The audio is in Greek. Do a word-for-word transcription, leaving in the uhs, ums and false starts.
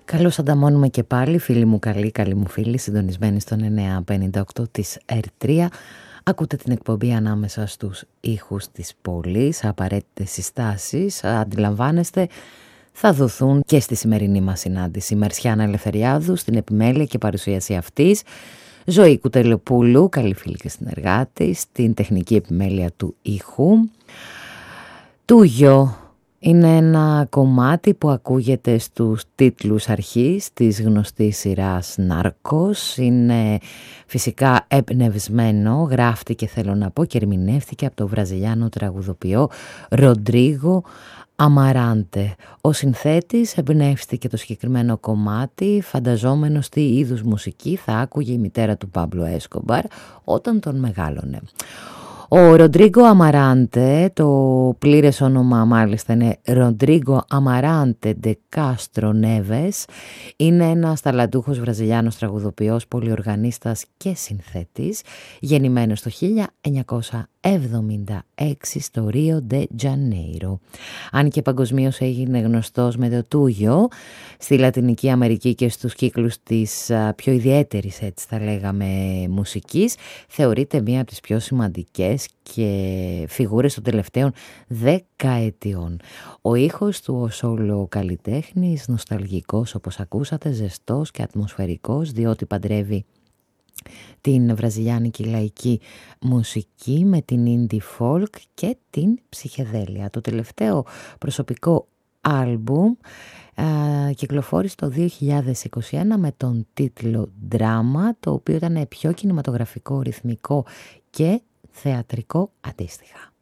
Καλώς ανταμώνουμε και πάλι, φίλοι μου καλοί, καλοί μου φίλοι, συντονισμένοι στον εννιακόσια πενήντα οκτώ της ερ τρία. Ακούτε την εκπομπή ανάμεσα στους ήχους της πόλης, απαραίτητες συστάσεις, αντιλαμβάνεστε, θα δοθούν και στη σημερινή μας συνάντηση. Μερσιάνα Ελευθεριάδου στην επιμέλεια και παρουσίαση αυτής, Ζωή Κουτελοπούλου, καλή φίλη και συνεργάτη, στην τεχνική επιμέλεια του ήχου. Τούγιο είναι ένα κομμάτι που ακούγεται στους τίτλους αρχής της γνωστής σειράς Νάρκος. Είναι φυσικά εμπνευσμένο, γράφτηκε θέλω να πω και ερμηνεύτηκε από τον βραζιλιάνο τραγουδοποιό Ροντρίγο Αμαράντε. Ο συνθέτης εμπνεύστηκε το συγκεκριμένο κομμάτι φανταζόμενος τι είδους μουσική θα άκουγε η μητέρα του Πάμπλο Έσκομπαρ όταν τον μεγάλωνε. Ο Ροντρίγκο Αμαράντε, το πλήρες όνομα μάλιστα είναι Ροντρίγκο Αμαράντε ντε Κάστρο Νέβες, είναι ένας ταλαντούχος βραζιλιάνος τραγουδοποιός, πολυοργανίστας και συνθέτης, γεννημένος το χίλια εννιακόσια εβδομήντα έξι στο Ρίο ντε Τζανέιρο. Αν και παγκοσμίως έγινε γνωστός με το Τούγιο, στη Λατινική Αμερική και στους κύκλους της πιο ιδιαίτερης, έτσι θα λέγαμε, μουσικής, θεωρείται μία από τις πιο σημαντικές και φιγούρες των τελευταίων δεκαετιών. Ο ήχος του ως όλο καλλιτέχνης, νοσταλγικός όπως ακούσατε, ζεστός και ατμοσφαιρικός, διότι παντρεύει την βραζιλιάνικη λαϊκή μουσική με την indie folk και την ψυχεδέλεια. Το τελευταίο προσωπικό άλμπουμ α, κυκλοφόρησε το δύο χιλιάδες είκοσι ένα με τον τίτλο «Δράμα», το οποίο ήταν πιο κινηματογραφικό, ρυθμικό και θεατρικό αντίστοιχα.